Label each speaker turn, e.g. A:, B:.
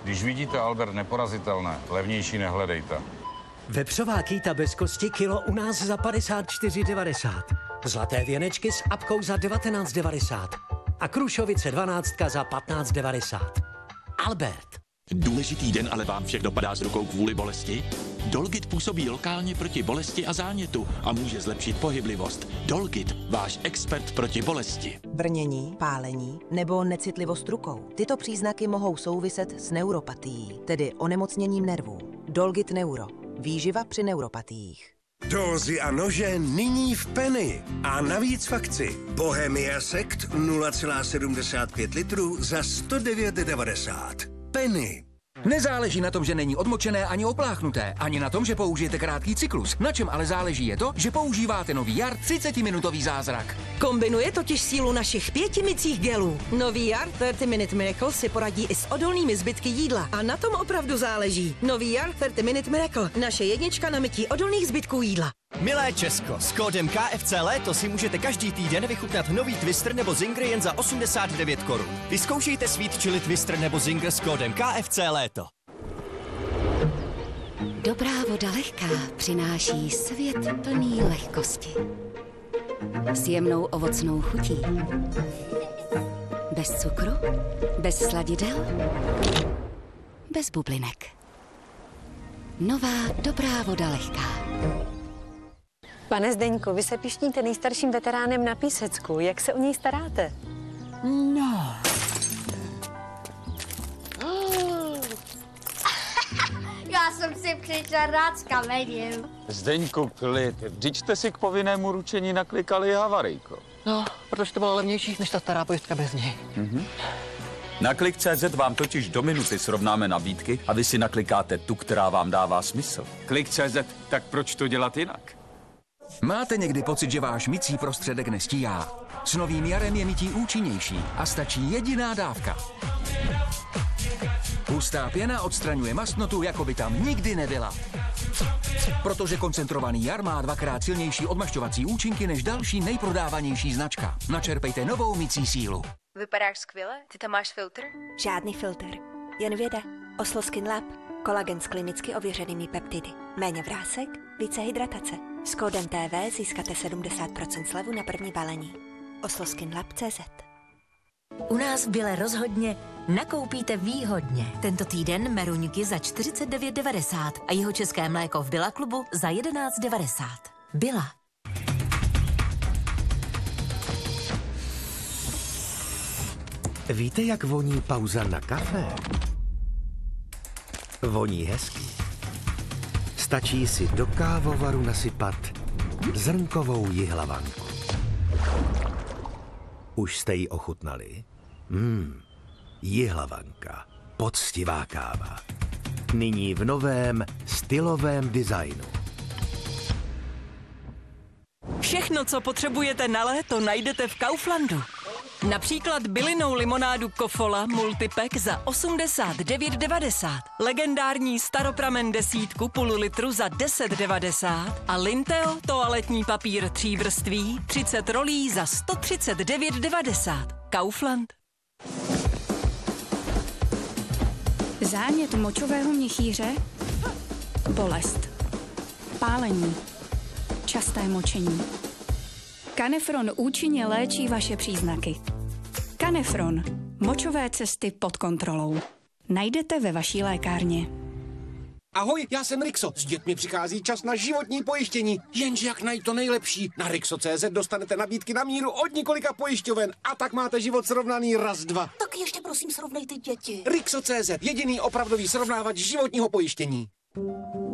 A: Když vidíte Albert neporazitelné, levnější nehledejte.
B: Vepřová kýta bez kosti kilo u nás za 54,90. Zlaté věnečky s apkou za 19,90. A krušovice 12 za 15,90. Albert.
C: Důležitý den ale vám všech dopadá z rukou kvůli bolesti? Dolgit působí lokálně proti bolesti a zánětu a může zlepšit pohyblivost. Dolgit, váš expert proti bolesti.
D: Brnění, pálení nebo necitlivost rukou. Tyto příznaky mohou souviset s neuropatií, tedy onemocněním nervů. Dolgit Neuro. Výživa při neuropatiích.
E: Dózy a nože nyní v Penny. A navíc v akci. Bohemia Sekt 0,75 litrů za 109,90. Penny.
F: Nezáleží na tom, že není odmočené ani opláchnuté, ani na tom, že použijete krátký cyklus. Na čem ale záleží je to, že používáte nový Jar 30-minutový zázrak.
D: Kombinuje totiž sílu našich 5 mycích gelů. Nový Jar 30 Minute Miracle si poradí i s odolnými zbytky jídla. A na tom opravdu záleží. Nový Jar 30 Minute Miracle. Naše jednička na mytí odolných zbytků jídla.
G: Milé Česko, s kódem KFC Léto si můžete každý týden vychutnat nový Twister nebo Zinger jen za 89 korun. Vyzkoušejte Sweet Chili Twister nebo Zinger s kódem KFC Léto.
H: Dobrá voda lehká přináší svět plný lehkosti. S jemnou ovocnou chutí. Bez cukru, bez sladidel, bez bublinek. Nová dobrá voda lehká.
I: Pane Zdeňku, vy se pišníte nejstarším veteránem na Písecku. Jak se o něj staráte?
J: No.
K: Já jsem si přišel rád s kamením.
A: Zdeňku, klid. Vždyť jste si k povinnému ručení naklikali havarijko.
J: No, protože to bylo levnější než ta stará pojistka bez něj.
L: Na Klik.cz vám totiž do minuty srovnáme nabídky a vy si naklikáte tu, která vám dává smysl.
A: Klik.cz, tak proč to dělat jinak?
F: Máte někdy pocit, že váš mycí prostředek nestíhá? S novým Jarem je mytí účinnější a stačí jediná dávka. Hustá pěna odstraňuje mastnotu, jako by tam nikdy nebyla. Protože koncentrovaný Jar má 2krát silnější odmašťovací účinky než další nejprodávanější značka. Načerpejte novou mycí sílu.
M: Vypadáš skvěle? Ty tam máš filtr?
N: Žádný filtr. Jen věda. Oslo Skin Lab. Kolagen s klinicky ověřenými peptidy. Méně vrásek, více hydratace. S kódem TV získáte 70% slevu na první balení. osloskinlab.cz.
O: U nás v Bile rozhodně nakoupíte výhodně. Tento týden meruňky za 49,90 a jeho české mléko v Billa klubu za 11,90. Billa.
B: Víte, jak voní pauza na kafe? Voní hezky. Stačí si do kávovaru nasypat zrnkovou jihlavanku. Už jste ji ochutnali? Jihlavanka. Poctivá káva. Nyní v novém stylovém designu.
D: Všechno, co potřebujete na léto, najdete v Kauflandu. Například bylinnou limonádu Kofola Multipack za 89,90. Legendární staropramen desítku půl litru za 10,90. A Linteo toaletní papír 3 vrství 30 rolí za 139,90. Kaufland.
P: Zánět močového měchýře, bolest, pálení, časté močení. Kanefron účinně léčí vaše příznaky. Kanefron. Močové cesty pod kontrolou. Najdete ve vaší lékárně.
Q: Ahoj, já jsem Rixo. S dětmi přichází čas na životní pojištění. Jenže jak najít to nejlepší? Na Rixo.cz dostanete nabídky na míru od několika pojišťoven a tak máte život srovnaný raz, dva.
R: Tak ještě prosím srovnejte děti.
Q: Rixo.cz, jediný opravdový srovnávač životního pojištění.